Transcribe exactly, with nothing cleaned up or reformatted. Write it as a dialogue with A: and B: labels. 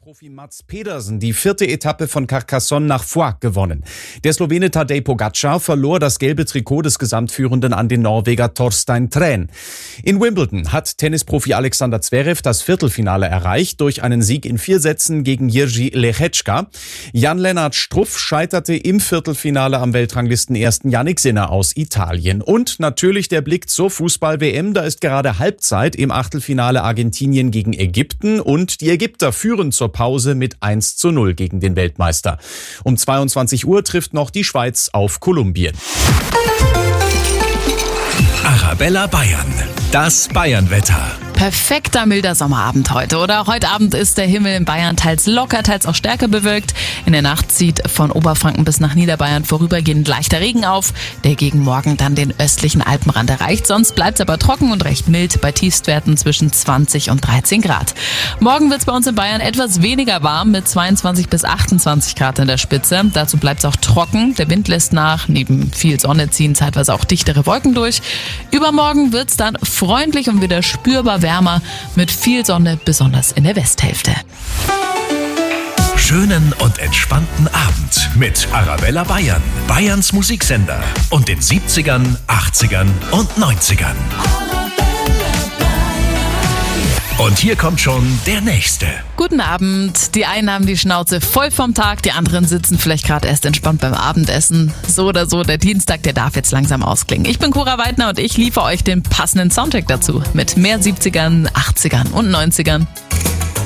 A: Tennisprofi Mats Pedersen die vierte Etappe von Carcassonne nach Foix gewonnen. Der Slowene Tadej Pogačar verlor das gelbe Trikot des Gesamtführenden an den Norweger Torstein Træn. In Wimbledon hat Tennisprofi Alexander Zverev das Viertelfinale erreicht durch einen Sieg in vier Sätzen gegen Jiří Lehečka. Jan-Lennart Struff scheiterte im Viertelfinale am Weltranglistenersten Jannik Sinner aus Italien. Und natürlich der Blick zur Fußball-W M. Da ist gerade Halbzeit im Achtelfinale Argentinien gegen Ägypten und die Ägypter führen zur Pause mit eins zu null gegen den Weltmeister. Um zweiundzwanzig Uhr trifft noch die Schweiz auf Kolumbien.
B: Arabella Bayern, das Bayernwetter.
C: Perfekter milder Sommerabend heute, oder? Heute Abend ist der Himmel in Bayern teils locker, teils auch stärker bewölkt. In der Nacht zieht von Oberfranken bis nach Niederbayern vorübergehend leichter Regen auf, der gegen Morgen dann den östlichen Alpenrand erreicht. Sonst bleibt es aber trocken und recht mild bei Tiefstwerten zwischen zwanzig und dreizehn Grad. Morgen wird es bei uns in Bayern etwas weniger warm mit zweiundzwanzig bis achtundzwanzig Grad in der Spitze. Dazu bleibt es auch trocken. Der Wind lässt nach. Neben viel Sonne ziehen zeitweise auch dichtere Wolken durch. Übermorgen wird es dann freundlich und wieder spürbar wärmer mit viel Sonne, besonders in der Westhälfte.
B: Schönen und entspannten Abend mit Arabella Bayern, Bayerns Musiksender und den siebzigern, achtzigern und neunzigern. Und hier kommt schon der Nächste.
C: Guten Abend. Die einen haben die Schnauze voll vom Tag, die anderen sitzen vielleicht gerade erst entspannt beim Abendessen. So oder so, der Dienstag, der darf jetzt langsam ausklingen. Ich bin Cora Weidner und ich liefere euch den passenden Soundtrack dazu mit mehr siebzigern, achtzigern und neunzigern.